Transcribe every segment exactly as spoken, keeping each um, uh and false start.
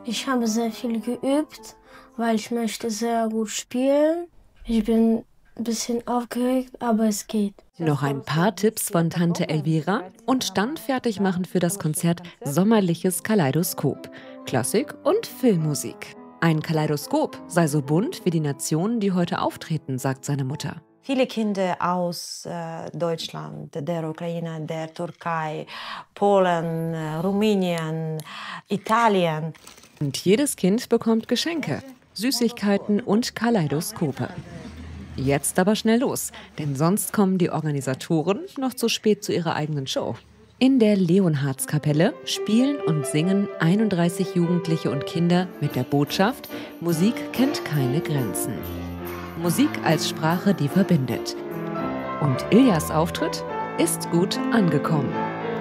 Ich habe sehr viel geübt, weil ich möchte sehr gut spielen. Ich bin ein bisschen aufgeregt, aber es geht. Noch ein paar Tipps von Tante Elvira und dann fertig machen für das Konzert Sommerliches Kaleidoskop. Klassik und Filmmusik. Ein Kaleidoskop sei so bunt wie die Nationen, die heute auftreten, sagt seine Mutter. Viele Kinder aus äh, Deutschland, der Ukraine, der Türkei, Polen, äh, Rumänien, Italien. Und jedes Kind bekommt Geschenke, Süßigkeiten und Kaleidoskope. Jetzt aber schnell los, denn sonst kommen die Organisatoren noch zu spät zu ihrer eigenen Show. In der Leonhardskapelle spielen und singen einunddreißig Jugendliche und Kinder mit der Botschaft: Musik kennt keine Grenzen. Musik als Sprache, die verbindet. Und Iljas Auftritt ist gut angekommen.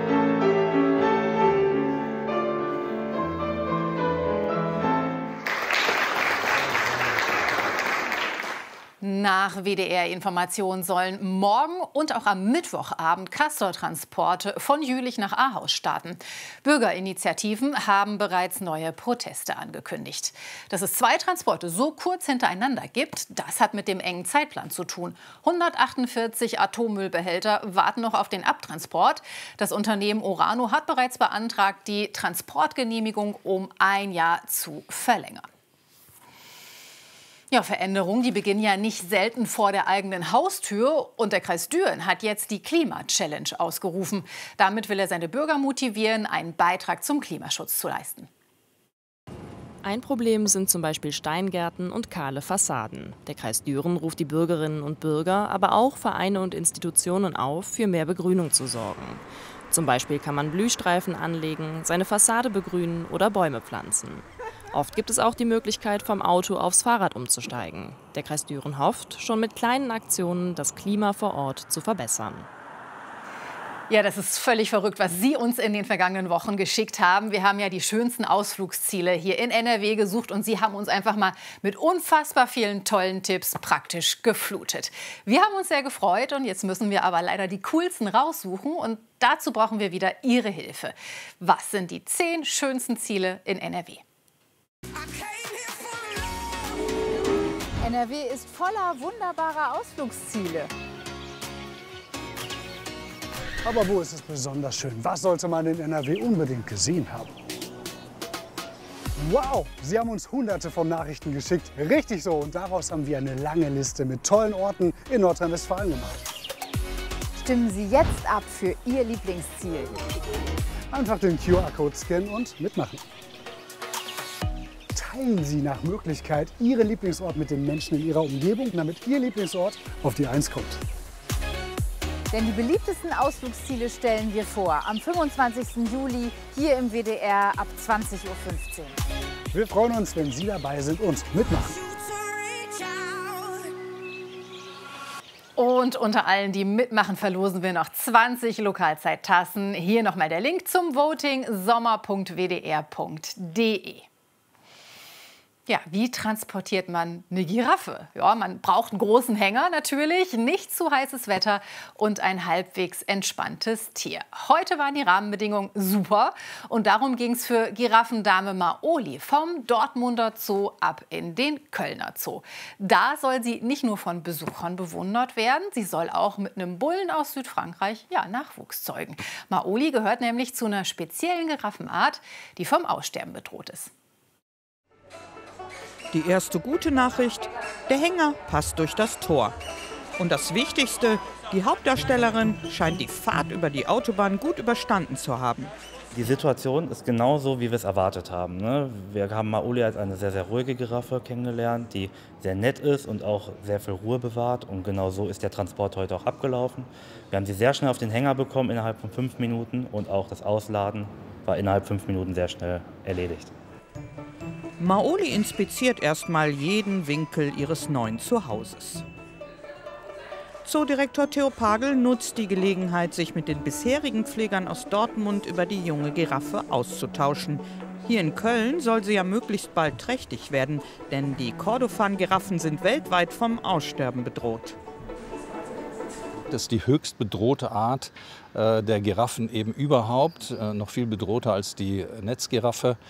Nach W D R-Informationen sollen morgen und auch am Mittwochabend Castortransporte von Jülich nach Ahaus starten. Bürgerinitiativen haben bereits neue Proteste angekündigt. Dass es zwei Transporte so kurz hintereinander gibt, das hat mit dem engen Zeitplan zu tun. hundertachtundvierzig Atommüllbehälter warten noch auf den Abtransport. Das Unternehmen Orano hat bereits beantragt, die Transportgenehmigung um ein Jahr zu verlängern. Ja, Veränderungen, die beginnen ja nicht selten vor der eigenen Haustür. Und der Kreis Düren hat jetzt die Klima-Challenge ausgerufen. Damit will er seine Bürger motivieren, einen Beitrag zum Klimaschutz zu leisten. Ein Problem sind zum Beispiel Steingärten und kahle Fassaden. Der Kreis Düren ruft die Bürgerinnen und Bürger, aber auch Vereine und Institutionen auf, für mehr Begrünung zu sorgen. Zum Beispiel kann man Blühstreifen anlegen, seine Fassade begrünen oder Bäume pflanzen. Oft gibt es auch die Möglichkeit, vom Auto aufs Fahrrad umzusteigen. Der Kreis Düren hofft, schon mit kleinen Aktionen das Klima vor Ort zu verbessern. Ja, das ist völlig verrückt, was Sie uns in den vergangenen Wochen geschickt haben. Wir haben ja die schönsten Ausflugsziele hier in N R W gesucht und Sie haben uns einfach mal mit unfassbar vielen tollen Tipps praktisch geflutet. Wir haben uns sehr gefreut und jetzt müssen wir aber leider die coolsten raussuchen und dazu brauchen wir wieder Ihre Hilfe. Was sind die zehn schönsten Ziele in N R W? N R W ist voller wunderbarer Ausflugsziele. Aber wo ist es besonders schön? Was sollte man in N R W unbedingt gesehen haben? Wow, Sie haben uns hunderte von Nachrichten geschickt. Richtig so. Und daraus haben wir eine lange Liste mit tollen Orten in Nordrhein-Westfalen gemacht. Stimmen Sie jetzt ab für Ihr Lieblingsziel. Einfach den Q R-Code scannen und mitmachen. Teilen Sie nach Möglichkeit Ihren Lieblingsort mit den Menschen in Ihrer Umgebung, damit Ihr Lieblingsort auf die Eins kommt. Denn die beliebtesten Ausflugsziele stellen wir vor. Am fünfundzwanzigsten Juli hier im W D R ab zwanzig Uhr fünfzehn. Wir freuen uns, wenn Sie dabei sind und mitmachen. Und unter allen, die mitmachen, verlosen wir noch zwanzig Lokalzeittassen. Hier nochmal der Link zum Voting: sommer punkt w d r punkt d e. Ja, wie transportiert man eine Giraffe? Ja, man braucht einen großen Hänger natürlich, nicht zu heißes Wetter und ein halbwegs entspanntes Tier. Heute waren die Rahmenbedingungen super und darum ging es für Giraffendame Maoli vom Dortmunder Zoo ab in den Kölner Zoo. Da soll sie nicht nur von Besuchern bewundert werden, sie soll auch mit einem Bullen aus Südfrankreich ja, Nachwuchs zeugen. Maoli gehört nämlich zu einer speziellen Giraffenart, die vom Aussterben bedroht ist. Die erste gute Nachricht: Der Hänger passt durch das Tor. Und das Wichtigste: Die Hauptdarstellerin scheint die Fahrt über die Autobahn gut überstanden zu haben. Die Situation ist genauso, wie wir es erwartet haben. Ne? Wir haben Maoli als eine sehr, sehr ruhige Giraffe kennengelernt, die sehr nett ist und auch sehr viel Ruhe bewahrt. Und genau so ist der Transport heute auch abgelaufen. Wir haben sie sehr schnell auf den Hänger bekommen, innerhalb von fünf Minuten. Und auch das Ausladen war innerhalb fünf Minuten sehr schnell erledigt. Maoli inspiziert erstmal jeden Winkel ihres neuen Zuhauses. Zoodirektor Theo Pagel nutzt die Gelegenheit, sich mit den bisherigen Pflegern aus Dortmund über die junge Giraffe auszutauschen. Hier in Köln soll sie ja möglichst bald trächtig werden, denn die Kordofan-Giraffen sind weltweit vom Aussterben bedroht. Das ist die höchst bedrohte Art äh, der Giraffen eben überhaupt, äh, noch viel bedrohter als die Netzgiraffe.